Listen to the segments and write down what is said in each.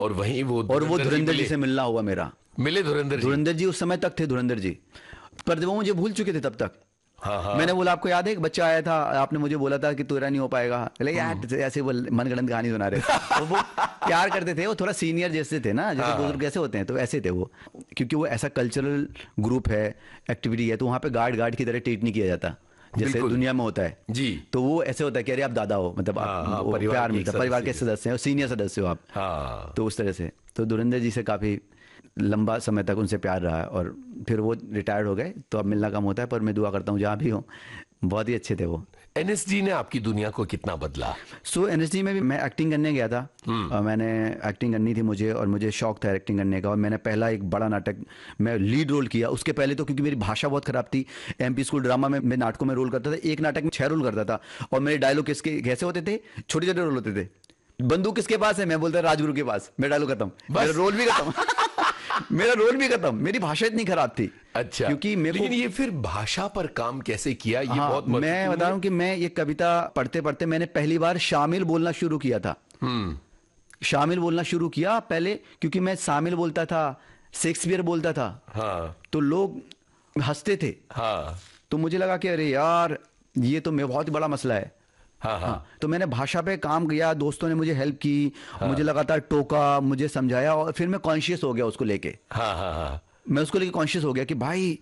और वहीं वो और वो धुरंधर जी मिले। से मिलना हुआ मेरा। मिले धुरंधर जी? धुरंधर जी उस समय तक थे, धुरंधर जी, पर वो मुझे भूल चुके थे तब तक। हाँ हाँ। मैंने बोला आपको याद है एक बच्चा आया था, आपने मुझे बोला था कि तेरा नहीं हो पाएगा, बोले यार ऐसे वो मनगढ़ंत कहानी सुना रहे थे। तो वो प्यार करते थे, वो थोड़ा सीनियर जैसे थे ना, जैसे हाँ, बुजुर्ग कैसे होते हैं, तो ऐसे थे वो। क्योंकि वो ऐसा कल्चरल ग्रुप है, एक्टिविटी है, तो वहाँ पे गार्ड गार्ड की तरह ट्रीट नहीं किया जाता जैसे बिल्कुल। दुनिया में होता है जी। तो वो ऐसे होता है कि अरे आप दादा हो, मतलब हाँ, आप हाँ, वो परिवार प्यार के एक मिलता है, परिवार के सदस्य। सदस्य हैं, सीनियर सदस्य हो आप। हाँ। तो उस तरह से तो धुरंधर जी से काफ़ी लंबा समय तक उनसे प्यार रहा, और फिर वो रिटायर्ड हो गए तो अब मिलना कम होता है, पर मैं दुआ करता हूँ जहाँ भी हो। बहुत ही अच्छे थे वो। एनएसडी ने आपकी दुनिया को कितना बदला? सो एनएसडी में भी मैं एक्टिंग करने गया था, और मैंने एक्टिंग करनी थी मुझे, और मुझे शौक था एक्टिंग करने का, और मैंने पहला एक बड़ा नाटक मैं लीड रोल किया। उसके पहले तो क्योंकि मेरी भाषा बहुत खराब थी, एमपी स्कूल ड्रामा में मैं नाटकों में रोल करता था, एक नाटक में 6 रोल करता था, और मेरे डायलॉग किसके कैसे होते थे, छोटे छोटे रोल होते थे। बंदूक किसके पास है, मैं बोलता राजगुरु के पास, मेरा डायलॉग खत्म, मेरा रोल भी खत्म। मेरा रोल भी खत्म, मेरी भाषा इतनी खराब थी। अच्छा, क्योंकि मेरे लेकिन को ये फिर भाषा पर काम कैसे किया, ये हाँ, बहुत मैं महत्वपूर्ण बता रहा है। हूँ कि मैं ये कविता पढ़ते पढ़ते मैंने पहली बार शामिल बोलना शुरू किया था। शामिल बोलना शुरू किया पहले, क्योंकि मैं शामिल बोलता था, शेक्सपियर बोलता था, हाँ तो लोग हंसते थे। हाँ तो मुझे लगा कि अरे यार ये तो मैं बहुत बड़ा मसला है। हाँ हाँ हाँ, तो मैंने भाषा पे काम किया, दोस्तों ने मुझे हेल्प की, मुझे लगातार टोका, मुझे समझाया, और फिर मैं कॉन्शियस हो गया उसको लेके। हाँ हाँ हाँ। मैं उसको लेके कॉन्शियस हो गया कि भाई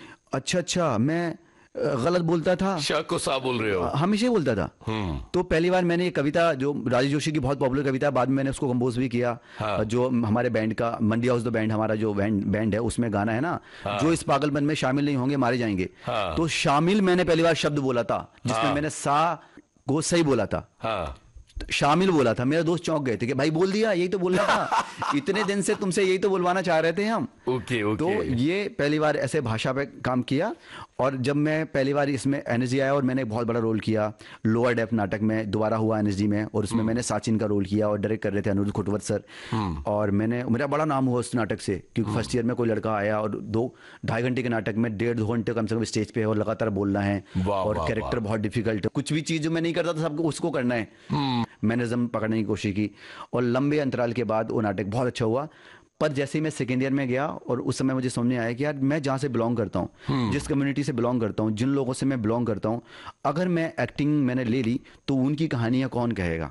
अच्छा मैं गलत बोलता था, शाह को सा बोल रहे हो। हमेशा ही बोलता था। तो पहली बार मैंने ये कविता, जो राजेश जोशी की बहुत पॉपुलर कविता है, बाद में मैंने उसको कंपोज भी किया। हाँ। जो हमारे बैंड का मंडी हाउस द बैंड, हमारा जो बैंड है, उसमें गाना है ना, हाँ। जो इस पागलपन में शामिल नहीं होंगे मारे जाएंगे। हाँ। तो शामिल मैंने पहली बार शब्द बोला था, जिसमें हाँ। मैंने सा को सही बोला था, हाँ शामिल बोला था। मेरे दोस्त चौंक गए थे कि भाई बोल दिया, यही तो बोलना था, इतने दिन से तुमसे यही तो बुलवाना चाह रहे थे हम। Okay okay. तो ये पहली बार ऐसे भाषा पे काम किया। और जब मैं पहली बार इसमें एनएसजी आया, और मैंने एक बहुत बड़ा रोल किया लोअर डेफ नाटक में, दोबारा हुआ एनएसजी में, और उसमें मैंने साचिन का रोल किया, और डायरेक्ट कर रहे थे अनुरुद्ध खुटवत सर। और मेरा बड़ा नाम हुआ उस नाटक से, क्योंकि फर्स्ट ईयर में कोई लड़का आया और 2-2.5 घंटे के नाटक में 1.5-2 घंटे कम से कम स्टेज पे है, और लगातार बोलना है, वाह, और वाह, कैरेक्टर वाह। बहुत डिफिकल्ट है, कुछ भी चीज़ जो मैं नहीं करता था सबको उसको करना है। मैनरिज्म पकड़ने की कोशिश की, और लंबे अंतराल के बाद वो नाटक बहुत अच्छा हुआ। पर जैसे ही मैं सेकेंड ईयर में गया, और उस समय मुझे समझ में आया कि यार मैं जहाँ से बिलोंग करता हूँ, जिस कम्युनिटी से बिलोंग करता हूँ, जिन लोगों से मैं बिलोंग करता हूँ, अगर मैं एक्टिंग मैंने ले ली तो उनकी कहानियाँ कौन कहेगा।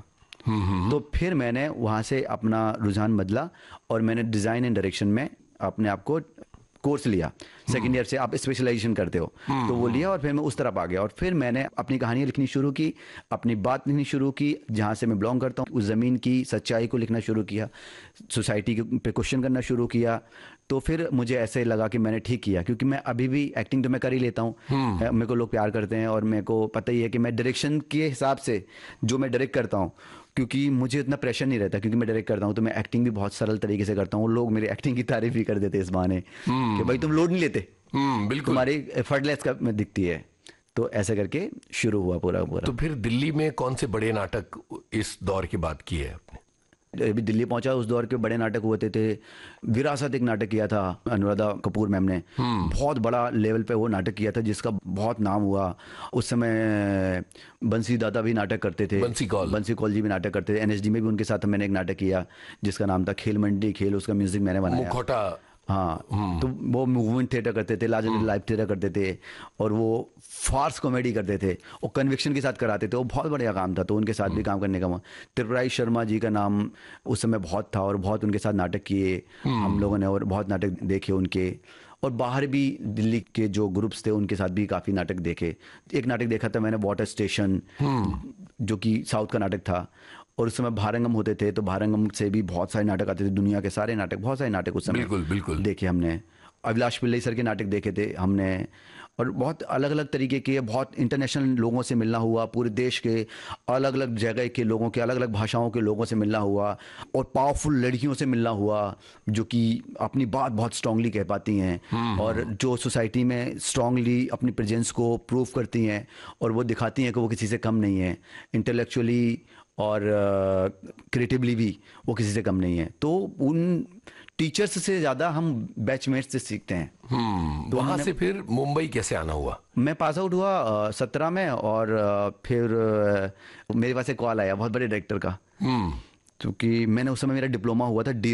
तो फिर मैंने वहाँ से अपना रुझान बदला, और मैंने डिज़ाइन एंड डायरेक्शन में अपने आप को कोर्स लिया। सेकेंड ईयर से आप स्पेशलाइजेशन करते हो, तो वो लिया, और फिर मैं उस तरफ आ गया, और फिर मैंने अपनी कहानियाँ लिखनी शुरू की, अपनी बात लिखनी शुरू की, जहाँ से मैं बिलोंग करता हूँ उस ज़मीन की सच्चाई को लिखना शुरू किया, सोसाइटी के पे क्वेश्चन करना शुरू किया। तो फिर मुझे ऐसे लगा कि मैंने ठीक किया, क्योंकि मैं अभी भी एक्टिंग तो मैं कर ही लेता हूँ, मेरे को लोग प्यार करते हैं, और मेरे को पता ही है कि मैं डायरेक्शन के हिसाब से जो मैं डायरेक्ट करता हूँ, क्योंकि मुझे इतना प्रेशर नहीं रहता, क्योंकि मैं डायरेक्ट करता हूँ, तो मैं एक्टिंग भी बहुत सरल तरीके से करता हूँ। लोग मेरी एक्टिंग की तारीफ भी कर देते इस बहाने कि भाई तुम लोड नहीं लेते, बिल्कुल। तुम्हारी एफर्टलेस का में दिखती है। तो ऐसे करके शुरू हुआ पूरा पूरा। तो फिर दिल्ली में कौन से बड़े नाटक इस दौर की बात की है आपने? अभी दिल्ली पहुंचा, उस दौर के बड़े नाटक हुए थे। विरासत एक नाटक किया था अनुराधा कपूर मैम ने, बहुत बड़ा लेवल पे वो नाटक किया था, जिसका बहुत नाम हुआ। उस समय बंसी दादा भी नाटक करते थे, बंसी कौल जी भी नाटक करते थे। एनएसडी में भी उनके साथ मैंने एक नाटक किया जिसका नाम था खेल मंडी खेल, उसका म्यूजिक मैंने बनाया। मुखौटा। हाँ, तो वो मूवमेंट थिएटर करते थे, लार्जर लाइव थिएटर करते थे, और वो फार्स कॉमेडी करते थे, और कन्विक्शन के साथ कराते थे। वो बहुत बढ़िया काम था, तो उनके साथ भी काम करने का त्रिपुरारी शर्मा जी का नाम उस समय बहुत था, और बहुत उनके साथ नाटक किए हम लोगों ने, और बहुत नाटक देखे उनके। और बाहर भी दिल्ली के जो ग्रुप्स थे उनके साथ भी काफ़ी नाटक देखे। एक नाटक देखा था मैंने, वाटर स्टेशन, जो कि साउथ का नाटक था, और उस समय भारंगम होते थे, तो भारंगम से भी बहुत सारे नाटक आते थे, दुनिया के सारे नाटक, बहुत सारे नाटक उस समय बिल्कुल बिल्कुल देखे हमने। अभिलाष पिल्लई सर के नाटक देखे थे हमने, और बहुत अलग अलग तरीके के, बहुत इंटरनेशनल लोगों से मिलना हुआ, पूरे देश के अलग अलग जगह के लोगों के, अलग अलग भाषाओं के लोगों से मिलना हुआ, और पावरफुल लड़कियों से मिलना हुआ जो कि अपनी बात बहुत स्ट्रांगली कह पाती हैं, और जो सोसाइटी में स्ट्रांगली अपनी प्रेजेंस को प्रूव करती हैं, और वो दिखाती हैं कि वो किसी से कम नहीं है, इंटेलेक्चुअली और क्रिएटिवली भी वो किसी से कम नहीं है। तो उन टीचर्स से ज़्यादा हम बैचमेट्स से सीखते हैं। तो वहाँ से फिर मुंबई कैसे आना हुआ? मैं पास आउट हुआ 17 में, और फिर मेरे पास एक कॉल आया बहुत बड़े डायरेक्टर का क्योंकि मैंने उस समय मेरा डिप्लोमा हुआ था डी